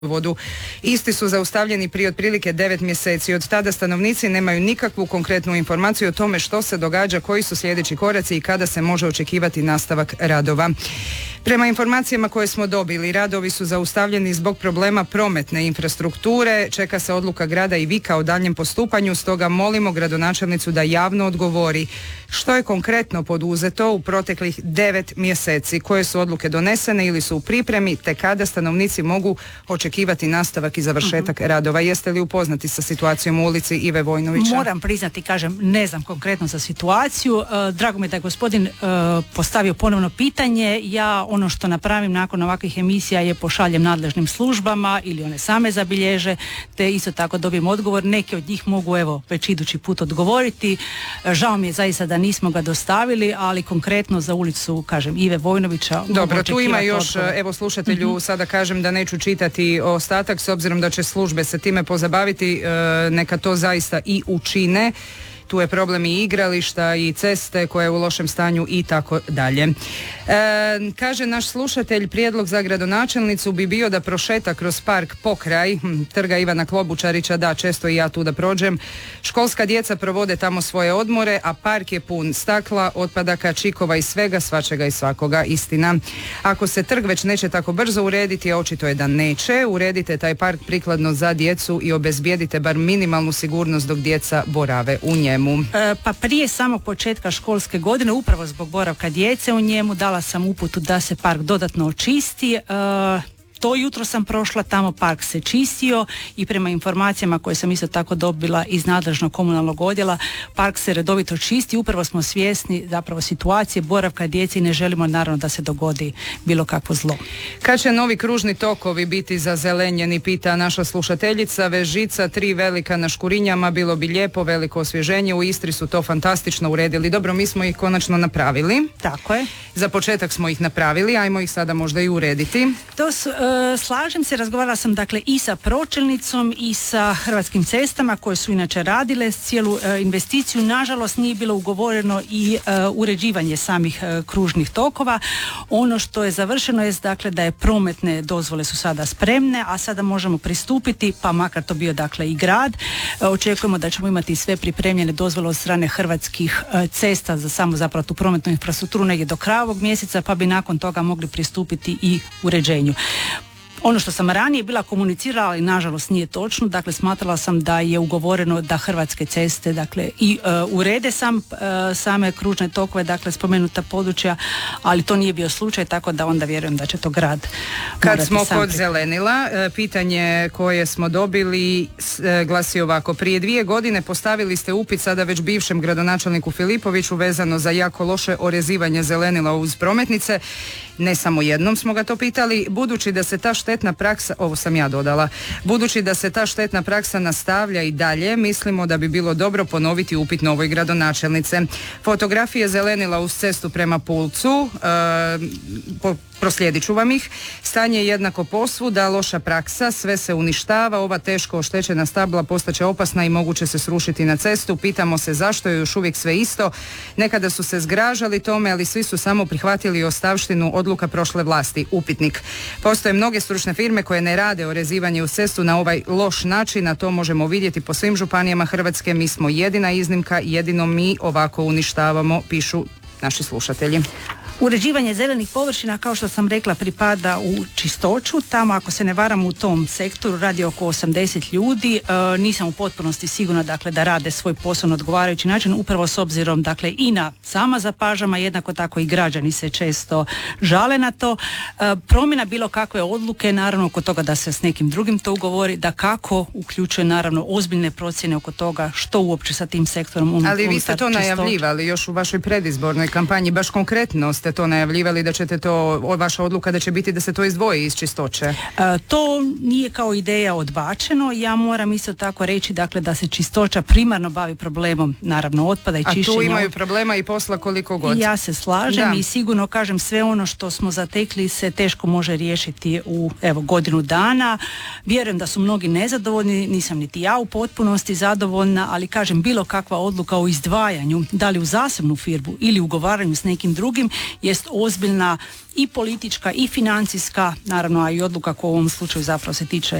vodu. Isti su zaustavljeni prije otprilike 9 mjeseci. Od tada stanovnici nemaju nikakvu konkretnu informaciju o tome što se događa, koji su sljedeći koraci i kada se može očekivati nastavak radova. Prema informacijama koje smo dobili, radovi su zaustavljeni zbog problema prometne infrastrukture, čeka se odluka grada i Vika o daljnjem postupanju, stoga molimo gradonačelnicu da javno odgovori što je konkretno poduzeto u proteklih 9 mjeseci, koje su odluke donesene ili su u pripremi, te kada stanovnici mogu očekivati nastavak i završetak radova. Jeste li upoznati sa situacijom u ulici Ive Vojnovića? Moram priznati, kažem, ne znam konkretno za situaciju. Drago mi je da je gospodin postavio ponovno pitanje. Ja ono što napravim nakon ovakvih emisija je pošaljem nadležnim službama ili one same zabilježe, te isto tako dobijem odgovor. Neki od njih mogu već idući put odgovoriti. Žao mi je zaista da nismo ga dostavili, ali konkretno za ulicu, kažem, Ive Vojnovića. Dobro, tu ima još, evo slušatelju, sada kažem da neću čitati ostatak, s obzirom da će službe se time pozabaviti, neka to zaista i učine. Tu je problem i igrališta i ceste koje je u lošem stanju i tako dalje. Kaže naš slušatelj, prijedlog za gradonačelnicu bi bio da prošeta kroz park pokraj trga Ivana Klobučarića, da, često i ja tu da prođem. Školska djeca provode tamo svoje odmore, a park je pun stakla, otpadaka, čikova i svega, svačega i svakoga, istina. Ako se trg već neće tako brzo urediti, a očito je da neće, uredite taj park prikladno za djecu i obezbijedite bar minimalnu sigurnost dok djeca borave u njemu. Pa prije samog početka školske godine, upravo zbog boravka djece u njemu, dala sam uputu da se park dodatno očisti. To jutro sam prošla, tamo park se čistio i prema informacijama koje sam isto tako dobila iz nadležnog komunalnog odjela, park se redovito čisti. Upravo smo svjesni zapravo situacije boravka djece i ne želimo naravno da se dogodi bilo kakvo zlo. Kad će novi kružni tokovi biti zazelenjeni, pita naša slušateljica. Vežica 3 velika na Škurinjama, bilo bi lijepo, veliko osvježenje. U Istri su to fantastično uredili. Dobro, mi smo ih konačno napravili. Tako je. Za početak smo ih napravili, ajmo ih sada možda i urediti. To su, slažem se, razgovarala sam dakle i sa pročelnicom i sa Hrvatskim cestama koje su inače radile cijelu investiciju. Nažalost nije bilo ugovoreno i uređivanje samih kružnih tokova. Ono što je završeno je dakle da je prometne dozvole su sada spremne, a sada možemo pristupiti, pa makar to bio dakle i grad. Očekujemo da ćemo imati sve pripremljene dozvole od strane Hrvatskih cesta za samo zapravo tu prometnu infrastrukturu negdje do kraja ovog mjeseca, pa bi nakon toga mogli pristupiti i uređenju. Ono što sam ranije bila komunicirala, ali nažalost nije točno, dakle smatrala sam da je ugovoreno da Hrvatske ceste dakle i urede same kružne tokove, dakle spomenuta područja, ali to nije bio slučaj, tako da onda vjerujem da će to grad. Kad smo kod zelenila, pitanje koje smo dobili glasi ovako: prije 2 godine postavili ste upit sada već bivšem gradonačelniku Filipoviću vezano za jako loše orezivanje zelenila uz prometnice. Ne samo jednom smo ga to pitali, budući da se ta štetna praksa, ovo sam ja dodala, budući da se ta štetna praksa nastavlja i dalje, mislimo da bi bilo dobro ponoviti upit novoj gradonačelnice. Fotografije zelenila uz cestu prema Pulcu, proslijedit ću vam ih. Stanje je jednako posvuda, loša praksa, sve se uništava, ova teško oštećena stabla postaće opasna i moguće se srušiti na cestu. Pitamo se zašto je još uvijek sve isto. Nekada su se zgražali tome, ali svi su samo prihvatili ostavštinu odluka prošle vlasti. Upitnik. Postoje mnoge stručne firme koje ne rade orezivanje uz cestu na ovaj loš način, a to možemo vidjeti po svim županijama Hrvatske. Mi smo jedina iznimka, jedino mi ovako uništavamo, pišu naši slušatelji. Uređivanje zelenih površina, kao što sam rekla, pripada u Čistoću. Tamo, ako se ne varam, u tom sektoru radi oko 80 ljudi. Nisam u potpunosti sigurna dakle da rade svoj posao na odgovarajući način, upravo s obzirom dakle i na sama zapažama, jednako tako i građani se često žale na to. Promjena bilo kakve odluke, naravno oko toga da se s nekim drugim to ugovori, da kako uključuje naravno ozbiljne procjene oko toga što uopće sa tim sektorom. Ali vi ste to najavljivali još u vašoj predizbornoj kampanji, baš konkretno ste to najavljivali da ćete to, vaša odluka da će biti da se to izdvoji iz Čistoće. To nije kao ideja odbačeno. Ja moram isto tako reći dakle da se Čistoća primarno bavi problemom naravno otpada i čišćenja. A tu imaju problema i posla koliko god. Ja se slažem i sigurno kažem sve ono što smo zatekli se teško može riješiti u godinu dana. Vjerujem da su mnogi nezadovoljni, nisam niti ja u potpunosti zadovoljna, ali kažem bilo kakva odluka o izdvajanju, da li u zasebnu firmu ili ugovaranju s nekim drugim jest ozbiljna i politička i financijska, naravno, a i odluka koja u ovom slučaju zapravo se tiče